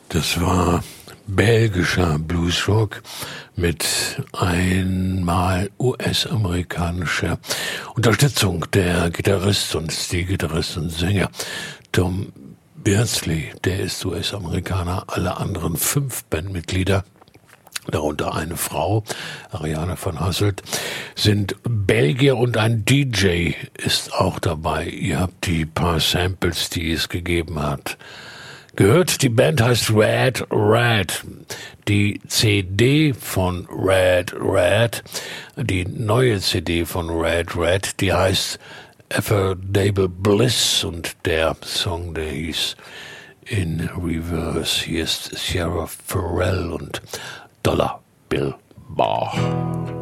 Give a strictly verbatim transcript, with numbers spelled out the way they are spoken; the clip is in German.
Das war belgischer Bluesrock mit einmal U S-amerikanischer Unterstützung. Der Gitarrist und Stilgitarrist und Sänger Tom Beardsley, der ist U S-Amerikaner. Alle anderen fünf Bandmitglieder, darunter eine Frau, Ariane van Hasselt, sind Belgier und ein D J ist auch dabei. Ihr habt die paar Samples, die es gegeben hat, gehört. Die Band heißt Red Red. Die C D von Red Red, die neue C D von Red Red, die heißt Affordable Bliss und der Song, der hieß In Reverse. Hier ist Sierra Farrell und Dollar Bill Bar.